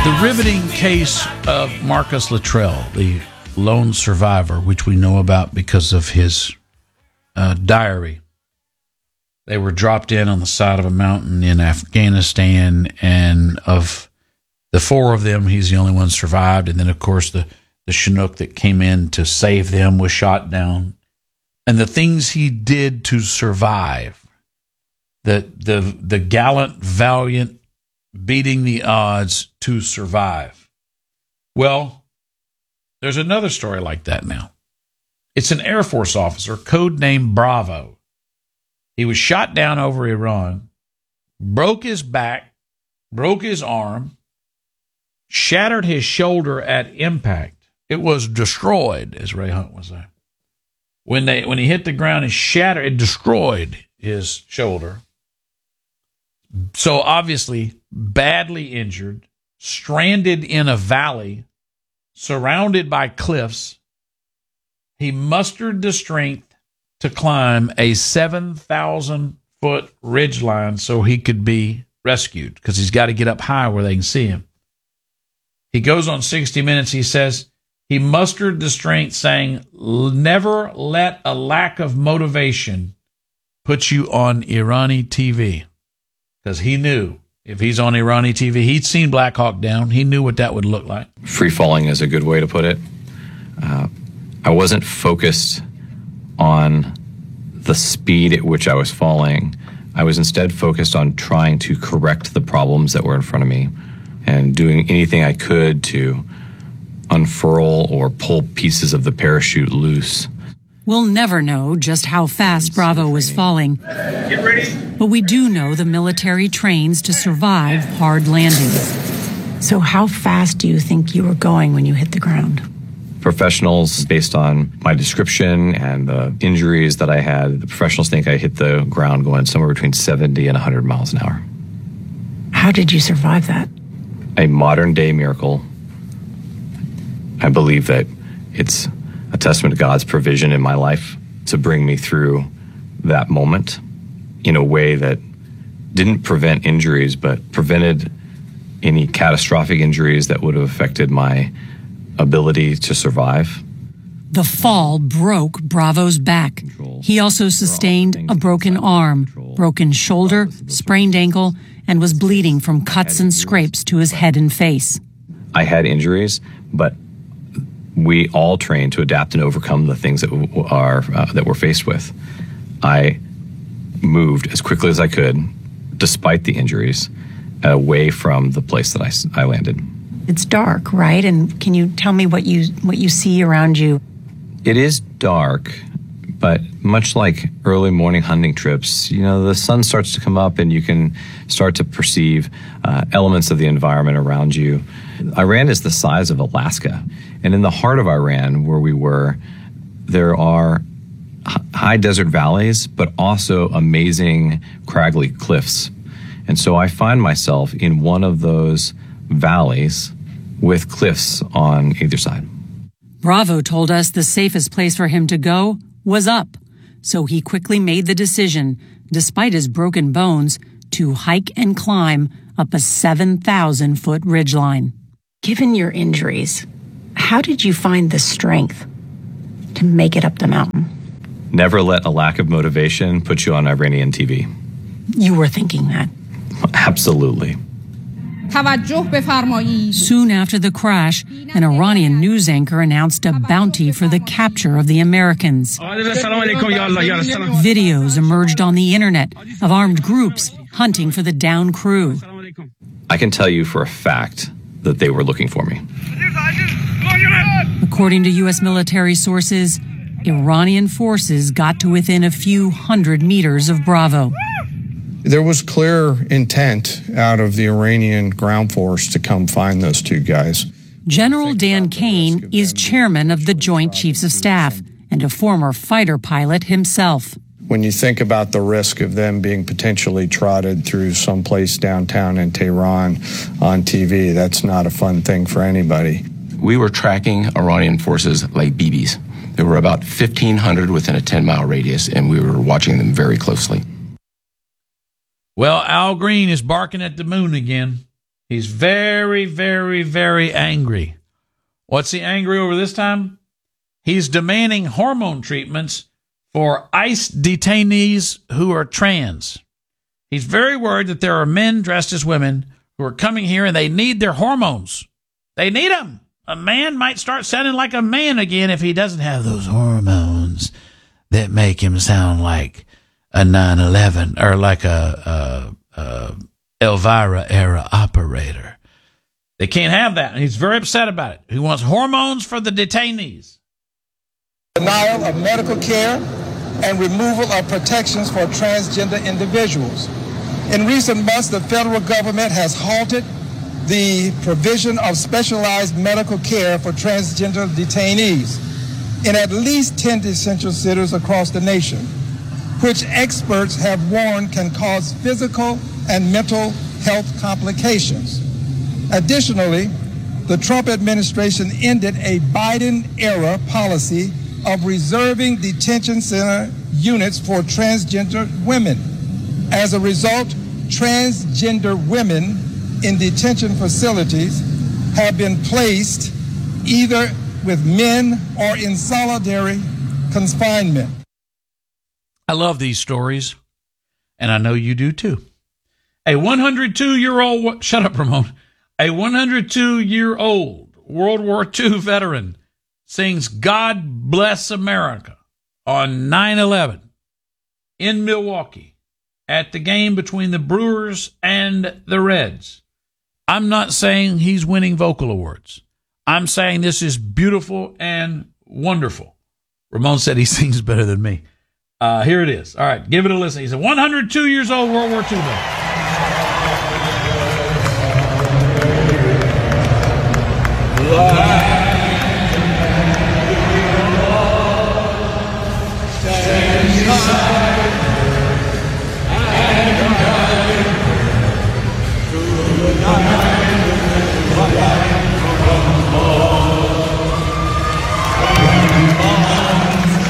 The riveting case of Marcus Luttrell, the lone survivor, which we know about because of his diary. They were dropped in on the side of a mountain in Afghanistan, and of the four of them, he's the only one survived. And then, of course, the Chinook that came in to save them was shot down. And the things he did to survive, the gallant, valiant, beating the odds to survive. Well, there's another story like that now. It's an Air Force officer, codenamed Bravo. He was shot down over Iran, broke his back, broke his arm, shattered his shoulder at impact. It was destroyed, as Ray Hunt was saying. When he hit the ground, it destroyed his shoulder. So obviously, badly injured, stranded in a valley, surrounded by cliffs, he mustered the strength to climb a 7,000-foot ridgeline so he could be rescued, because he's got to get up high where they can see him. He goes on 60 Minutes, he says, he mustered the strength saying, never let a lack of motivation put you on Irani TV. Because he knew if he's on Irani TV, he'd seen Black Hawk Down. He knew what that would look like. Free falling is a good way to put it. I wasn't focused on the speed at which I was falling. I was instead focused on trying to correct the problems that were in front of me and doing anything I could to unfurl or pull pieces of the parachute loose. We'll never know just how fast Bravo was falling. Get ready. But we do know the military trains to survive hard landings. So how fast do you think you were going when you hit the ground? Professionals, based on my description and the injuries that I had, the professionals think I hit the ground going somewhere between 70 and 100 miles an hour. How did you survive that? A modern-day miracle. I believe that it's a testament to God's provision in my life to bring me through that moment in a way that didn't prevent injuries, but prevented any catastrophic injuries that would have affected my ability to survive. The fall broke Bravo's back. He also sustained a broken arm, broken shoulder, sprained ankle, and was bleeding from cuts and scrapes to his head and face. I had injuries, but we all train to adapt and overcome the things that we're faced with. I moved as quickly as I could, despite the injuries, away from the place that I landed. It's dark, right? And can you tell me what you see around you? It is dark, but much like early morning hunting trips, the sun starts to come up and you can start to perceive elements of the environment around you. Iran is the size of Alaska. And in the heart of Iran, where we were, there are high desert valleys, but also amazing craggly cliffs. And so I find myself in one of those valleys with cliffs on either side. Bravo told us the safest place for him to go was up. So he quickly made the decision, despite his broken bones, to hike and climb up a 7,000-foot ridgeline. Given your injuries, how did you find the strength to make it up the mountain? Never let a lack of motivation put you on Iranian TV. You were thinking that? Absolutely. Soon after the crash, an Iranian news anchor announced a bounty for the capture of the Americans. Videos emerged on the internet of armed groups hunting for the downed crew. I can tell you for a fact that they were looking for me. According to U.S. military sources, Iranian forces got to within a few hundred meters of Bravo. There was clear intent out of the Iranian ground force to come find those two guys. General Dan Kane is chairman of the Joint Chiefs of Staff and a former fighter pilot himself. When you think about the risk of them being potentially trotted through someplace downtown in Tehran on TV, that's not a fun thing for anybody. We were tracking Iranian forces like BBs. There were about 1,500 within a 10-mile radius, and we were watching them very closely. Well, Al Green is barking at the moon again. He's very, very, very angry. What's he angry over this time? He's demanding hormone treatments for ICE detainees who are trans. He's very worried that there are men dressed as women who are coming here and they need their hormones. They need them. A man might start sounding like a man again if he doesn't have those hormones that make him sound like a 9/11 or like a Elvira era operator. They can't have that, and he's very upset about it. He wants hormones for the detainees. Denial of medical care and removal of protections for transgender individuals. In recent months, the federal government has halted the provision of specialized medical care for transgender detainees in at least 10 detention centers across the nation, which experts have warned can cause physical and mental health complications. Additionally, the Trump administration ended a Biden-era policy of reserving detention center units for transgender women. As a result, transgender women in detention facilities have been placed either with men or in solitary confinement. I love these stories, and I know you do too. A 102-year-old, shut up, Ramon. A 102-year-old World War II veteran sings God Bless America on 9/11 in Milwaukee at the game between the Brewers and the Reds. I'm not saying he's winning vocal awards. I'm saying this is beautiful and wonderful. Ramon said he sings better than me. Here it is. All right, give it a listen. He's a 102 years old World War II veteran.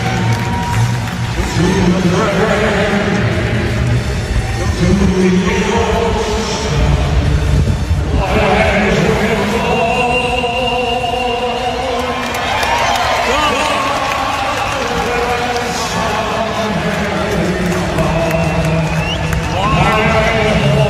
To